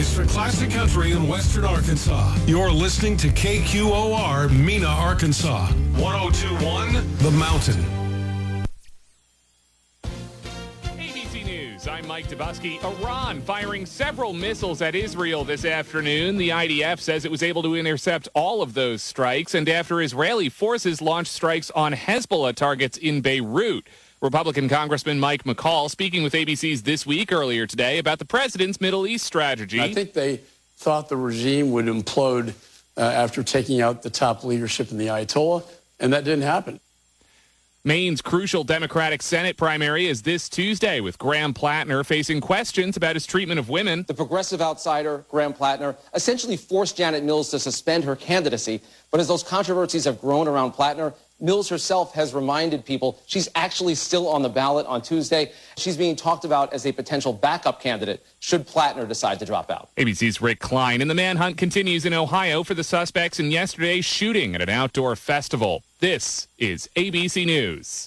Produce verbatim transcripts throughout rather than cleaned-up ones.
voice for classic country in western Arkansas. You're listening to K Q O R, Mena, Arkansas. one oh two point one The Mountain. I'm Mike Dubusky. Iran firing several missiles at Israel this afternoon. The I D F says it was able to intercept all of those strikes, and after Israeli forces launched strikes on Hezbollah targets in Beirut. Republican Congressman Mike McCall speaking with A B C's This Week earlier today about the president's Middle East strategy. I think they thought the regime would implode uh, after taking out the top leadership in the Ayatollah, and that didn't happen. Maine's crucial Democratic Senate primary is this Tuesday, with Graham Plattner facing questions about his treatment of women. The progressive outsider, Graham Plattner, essentially forced Janet Mills to suspend her candidacy. But as those controversies have grown around Plattner, Mills herself has reminded people she's actually still on the ballot on Tuesday. She's being talked about as a potential backup candidate should Plattner decide to drop out. A B C's Rick Klein. And the manhunt continues in Ohio for the suspects in yesterday's shooting at an outdoor festival. This is A B C News.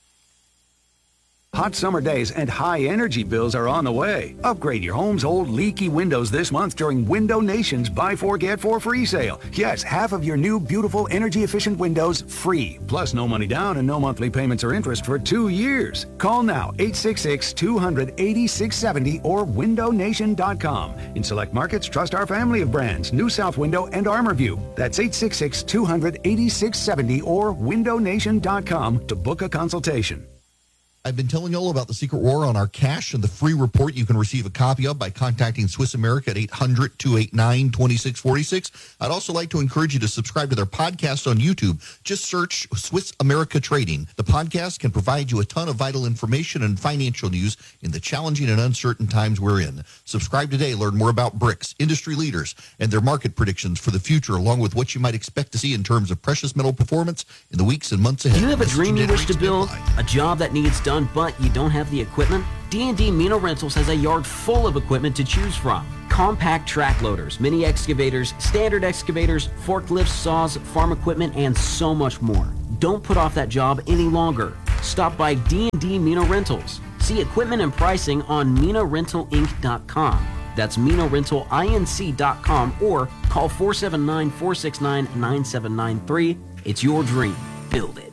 Hot summer days and high energy bills are on the way. Upgrade your home's old leaky windows this month during Window Nation's Buy Four Get Four free sale. Yes, half of your new beautiful energy efficient windows free. Plus no money down and no monthly payments or interest for two years. Call now eight six six, two hundred, eighty-six seventy or window nation dot com. In select markets, trust our family of brands, New South Window and ArmorView. That's eight six six, two hundred, eighty-six seventy or window nation dot com to book a consultation. I've been telling you all about the secret war on our cash and the free report you can receive a copy of by contacting Swiss America at eight hundred, two eight nine, two six four six. I'd also like to encourage you to subscribe to their podcast on YouTube. Just search Swiss America Trading. The podcast can provide you a ton of vital information and financial news in the challenging and uncertain times we're in. Subscribe today. Learn more about BRICS, industry leaders, and their market predictions for the future, along with what you might expect to see in terms of precious metal performance in the weeks and months ahead. Do you have a dream you wish to build? A job that needs done but you don't have the equipment? D and D Mena Rentals has a yard full of equipment to choose from. Compact track loaders, mini excavators, standard excavators, forklifts, saws, farm equipment, and so much more. Don't put off that job any longer. Stop by D and D Mena Rentals. See equipment and pricing on Mena Rental Inc dot com. That's Mena Rental Inc dot com or call four seven nine, four six nine, nine seven nine three. It's your dream. Build it.